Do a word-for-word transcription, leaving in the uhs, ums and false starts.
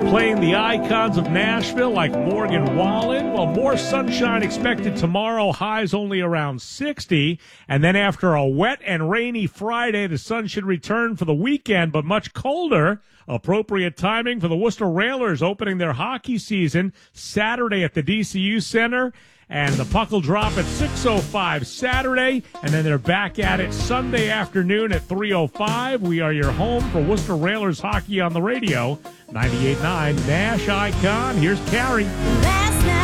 playing the icons of Nashville like Morgan Wallen. Well, more sunshine expected tomorrow, highs only around sixty. And then after a wet and rainy Friday, the sun should return for the weekend, but much colder. Appropriate timing for the Worcester Railers opening their hockey season Saturday at the D C U Center. And the puck will drop at six oh five Saturday, and then they're back at it Sunday afternoon at three oh five. We are your home for Worcester Railers hockey on the radio. ninety-eight point nine Nash Icon. Here's Carrie.